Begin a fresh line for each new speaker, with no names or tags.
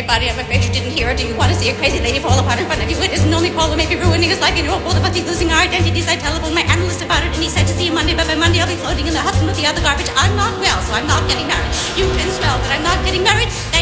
dead body. I'm afraid you didn't hear it. Do you want to see a crazy lady fall apart in front of you? It isn't only Paul who may be ruining his life. You know, both of us be losing our identities. I telephoned my analyst about it, and he said to see you Monday, but by Monday I'll be floating in the Hudson with the other garbage. I'm not well, so I'm not getting married. You can smell that I'm not getting married.